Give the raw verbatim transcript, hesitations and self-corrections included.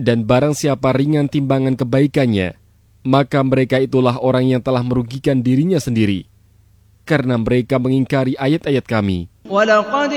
Dan barang siapa ringan timbangan kebaikannya, maka mereka itulah orang yang telah merugikan dirinya sendiri, karena mereka mengingkari ayat-ayat kami.